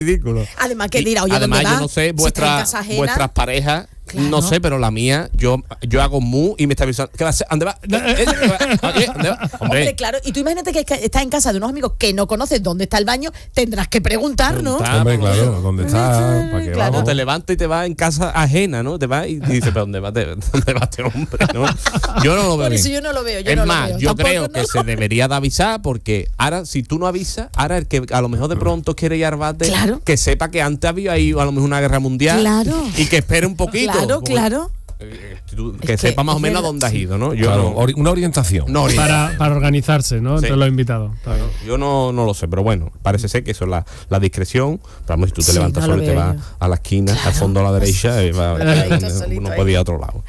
ridículo. Además que dirá, oye, además, ¿dónde yo no sé, si está en casa ajena, vuestras parejas, claro. no sé, pero la mía, yo hago mu y me está avisando. ¿Qué va a hacer? ¿Dónde va? ¿Dónde va? Hombre, claro. Y tú imagínate que estás en casa de unos amigos que no conoces dónde está el baño, tendrás que preguntar, ¿no? Hombre, claro, ¿dónde está? ¿Para qué Claro. vamos? Te levantas y te vas en casa ajena, ¿no? Te vas y dices, ¿pero dónde va este hombre? ¿No? Yo no lo veo Por eso bien. yo no lo veo. Es más, yo Tampoco creo no. que se debería de avisar, porque ahora, si tú no avisas, ahora el que a lo mejor de pronto quiere ir al bate, Claro. que sepa que antes había ahí a lo mejor una guerra mundial. Claro. Y que espere un poquito. Claro, claro. Que sepa más o menos a dónde has ido, ¿no? Yo Claro, no, una orientación. no Para organizarse, ¿no? Entre Sí. los invitados. Claro. yo no lo sé, pero bueno, parece ser que eso es la discreción. Pero vamos, si tú te Sí, levantas no lo solo y te veo vas yo. a la esquina, al fondo a la derecha, Solito no ahí. puede ir a otro lado.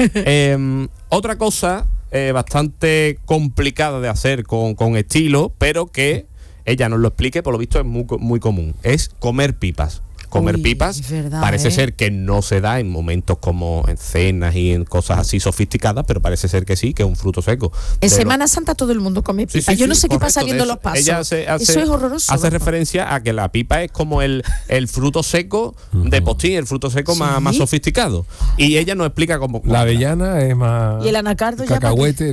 Otra cosa bastante complicada de hacer con estilo, pero que ella nos lo explique, por lo visto es muy común, es comer pipas. Comer Uy, pipas es verdad, parece ser que no se da en momentos como en cenas y en cosas así sofisticadas, pero parece ser que sí, que es un fruto seco. En Pero- Semana Santa todo el mundo come Sí, pipa. sí, Yo no sí, sé qué correcto, pasa de viendo eso. los pasos. Ella Eso es horroroso. Hace referencia a que la pipa es como el fruto seco de postín, el fruto seco Sí. más sofisticado. Y ella nos explica cómo. La avellana es más. Y el anacardo ya cacahuete.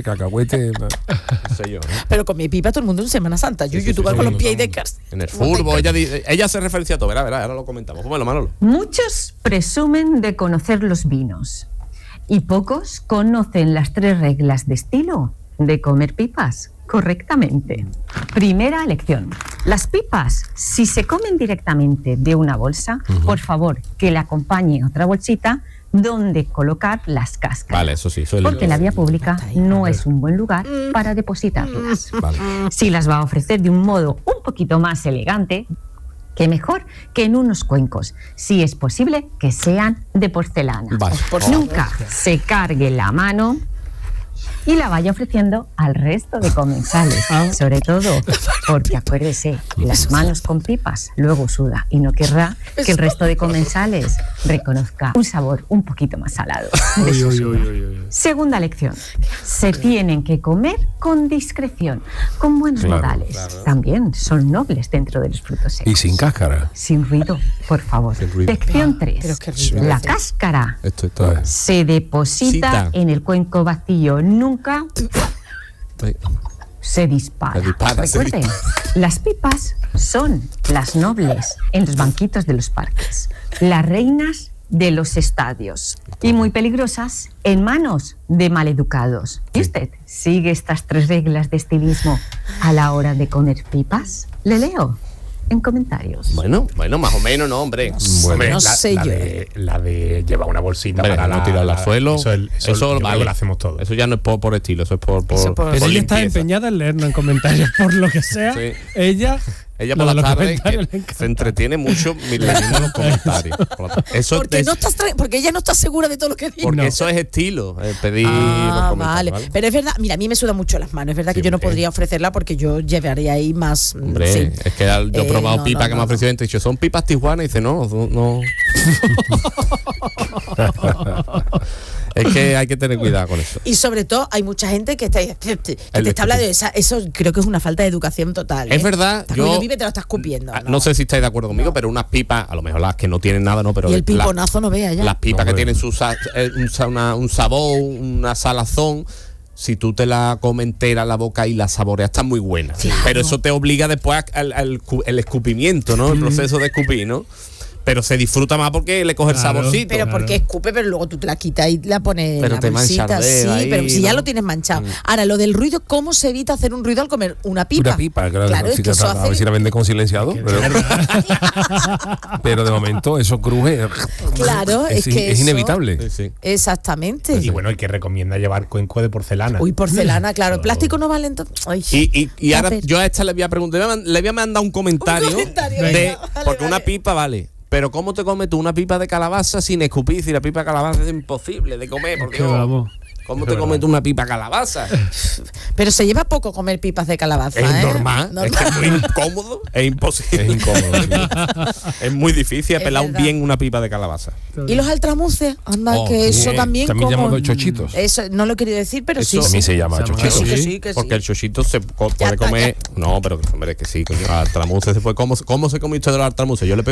No sé yo, ¿no? Pero con mi pipa todo el mundo en Semana Santa. Yo, Sí, sí, youtuber sí, con sí, los pies sí. de cars. En el fútbol, ella hace referencia a todo. Verá, ahora lo comentamos. Póngalo, Manolo. Muchos presumen de conocer los vinos y pocos conocen las 3 reglas de estilo de comer pipas correctamente. Primera lección. Las pipas, si se comen directamente de una bolsa, por favor, que le acompañe otra bolsita donde colocar las cáscaras. Vale, eso sí. Eso es Porque la vía pública no es un buen lugar para depositarlas. Vale. Si las va a ofrecer de un modo un poquito más elegante, qué mejor que en unos cuencos. Si es posible, que sean de porcelana. Vale. Nunca se cargue la mano y la vaya ofreciendo al resto de comensales. Sobre todo porque acuérdese, las manos con pipas luego suda y no querrá que el resto de comensales reconozca un sabor un poquito más salado. de su sudor. Segunda lección. Se tienen que comer con discreción, con buenos modales. También son nobles dentro de los frutos secos. Y sin cáscara. Sin ruido, por favor. Sin ruido. Lección Pero 3. qué ruido. La cáscara Esto es. se deposita Cita. en el cuenco vacío. Nunca se dispara. Se dispara, se Recuerden, las pipas son las nobles en los banquitos de los parques, las reinas de los estadios y muy peligrosas en manos de maleducados. ¿Y usted sigue estas 3 reglas de estilismo a la hora de comer pipas? Le leo en comentarios. Bueno, más o menos, no, hombre. Hombre, No sé yo. La de llevar una bolsita Hombre, para no tirarla al suelo. Eso yo creo vale. que lo hacemos todos. Eso ya no es por estilo, eso es por Eso por- Pero ella está limpieza. empeñada en leernos en comentarios, por lo que sea. Sí. Ella Por lo de la los tarde comentarios que le encanta. se entretiene mucho leyendo los comentarios. Eso Porque, es- porque ella no está segura de todo lo que dice. porque No. eso es estilo, pedir los comentarios. Vale. Pero es verdad, mira, a mí me sudan mucho las manos. Es verdad que Sí, yo no porque- podría ofrecerla porque yo llevaría ahí más. Hombre, sí. es que yo he probado no, pipas no, que no, me ha ofrecido gente y dicho, son pipas Tijuana, y dice, no. Es que hay que tener cuidado con eso. Y sobre todo, hay mucha gente que te está hablando de esa. Eso creo que es una falta de educación total. Es verdad, Estás yo- comiendo pipa y te lo estás escupiendo. No sé si estáis de acuerdo conmigo, pero unas pipas, a lo mejor las que no tienen nada, no, pero Y el la- piponazo no vea ya. las pipas Hombre. que tienen un sabor, una salazón, si tú te la comes entera en la boca y la saboreas, está muy buena. Claro. Pero eso te obliga después al escupimiento, ¿no? El proceso de escupir, ¿no? Pero se disfruta más porque le coge el Claro. saborcito. Pero porque escupe, pero luego tú te la quitas y la pones Pero en la te bolsita. manchardea Sí, ahí, pero si ya ¿no? lo tienes manchado. Ahora, lo del ruido, ¿cómo se evita hacer un ruido al comer una pipa? Una pipa, Claro, es que eso a ver hace. si la vende con silenciado. Pero de momento eso cruje. Claro, es que es eso- inevitable. Sí, sí. Exactamente. Y bueno, el que recomienda llevar cuenco de porcelana. Uy, porcelana, claro. Plástico no vale entonces. Ay. Y ahora Papel. yo a esta le voy a preguntar, le voy a mandar un comentario, comentario, de venga, vale, porque una vale. pipa vale. Pero ¿cómo te comes tú una pipa de calabaza sin escupir? Si la pipa de calabaza es imposible de comer, por Que Dios. vamos. ¿Cómo te comes tú una pipa de calabaza? Pero se lleva poco comer pipas de calabaza. Es ¿eh? normal, es que es muy incómodo, es imposible. Es incómodo. Es muy difícil Es pelar verdad. bien una pipa de calabaza. Y los altramuces, anda, Oh, que eso bien. también. También como- llamado chochitos. Eso no lo he querido decir, pero sí. Eso- También se llama Se llama chochitos. Que así. sí, que sí. Porque el chochito se puede está, comer. No, pero hombre, que sí, coño. Altramuces se puede. ¿Cómo se come usted de los altramuces? Yo le pego